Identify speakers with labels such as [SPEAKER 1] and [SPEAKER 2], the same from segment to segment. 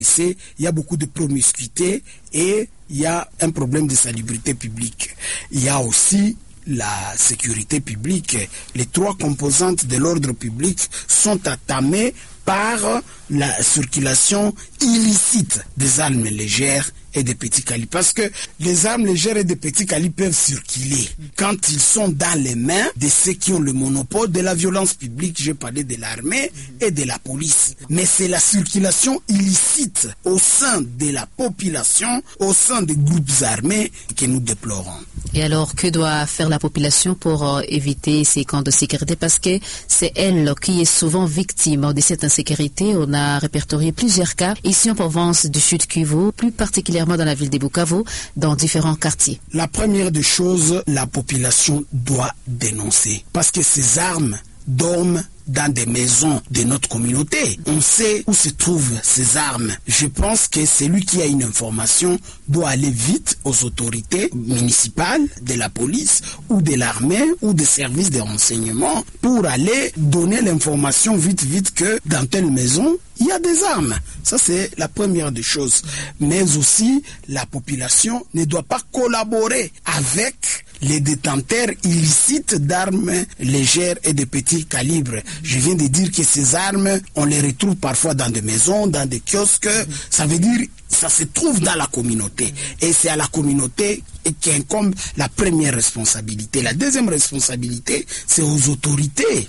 [SPEAKER 1] Il y a beaucoup de promiscuité et il y a un problème de salubrité publique. Il y a aussi la sécurité publique. Les trois composantes de l'ordre public sont attamées par la circulation illicite des armes légères et des petits calibres. Parce que les armes légères et des petits calibres peuvent circuler quand ils sont dans les mains de ceux qui ont le monopole de la violence publique. J'ai parlé de l'armée et de la police. Mais c'est la circulation illicite au sein de la population, au sein des groupes armés que nous déplorons.
[SPEAKER 2] Et alors, que doit faire la population pour éviter ces camps de sécurité? Parce que c'est elle qui est souvent victime de cette insécurité. On a répertorié plusieurs cas ici en province du Sud Kivu, plus particulièrement dans la ville de Bukavu, dans différents quartiers.
[SPEAKER 1] La première des choses, la population doit dénoncer. Parce que ces armes dorment dans des maisons de notre communauté. On sait où se trouvent ces armes. Je pense que celui qui a une information doit aller vite aux autorités municipales, de la police ou de l'armée ou des services de renseignement pour aller donner l'information vite que dans telle maison, il y a des armes. Ça, c'est la première des choses. Mais aussi, la population ne doit pas collaborer avec les détenteurs illicites d'armes légères et de petits calibres. Je viens de dire que ces armes, on les retrouve parfois dans des maisons, dans des kiosques. Ça veut dire ça se trouve dans la communauté. Et c'est à la communauté qui incombe la première responsabilité. La deuxième responsabilité, c'est aux autorités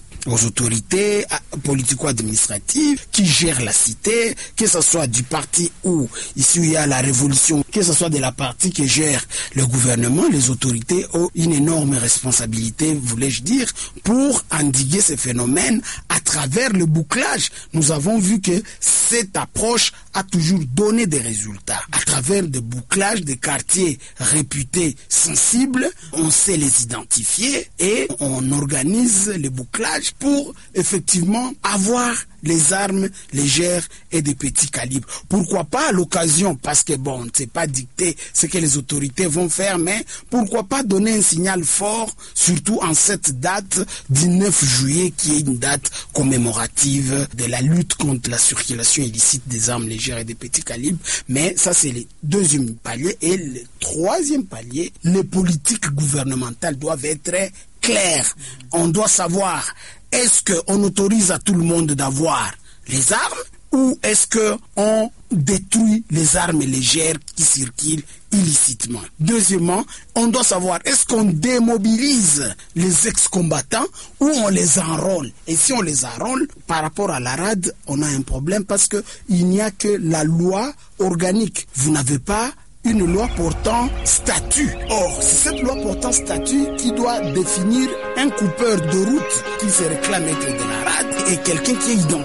[SPEAKER 1] politico-administratives qui gèrent la cité, que ce soit du parti où ici il y a la révolution, que ce soit de la partie qui gère le gouvernement. Les autorités ont une énorme responsabilité, voulais-je dire, pour endiguer ces phénomènes à travers le bouclage. Nous avons vu que cette approche a toujours donné des résultats. À travers des bouclages des quartiers réputés sensibles, on sait les identifier et on organise les bouclages pour effectivement avoir les armes légères et de petits calibres. Pourquoi pas à l'occasion, parce que bon, c'est pas dicté ce que les autorités vont faire, mais pourquoi pas donner un signal fort, surtout en cette date du 9 juillet, qui est une date commémorative de la lutte contre la circulation illicite des armes légères et des petits calibres. Mais ça, c'est le deuxième palier. Et le troisième palier, les politiques gouvernementales doivent être claires. On doit savoir, est-ce qu'on autorise à tout le monde d'avoir les armes ou est-ce qu'on détruit les armes légères qui circulent illicitement? Deuxièmement, on doit savoir, est-ce qu'on démobilise les ex-combattants ou on les enrôle? Et si on les enrôle, par rapport à la RAD, on a un problème parce qu'il n'y a que la loi organique. Vous n'avez pas une loi portant statut. Or, c'est cette loi portant statut qui doit définir un coupeur de route qui se réclame être de la RAD et quelqu'un qui est identifié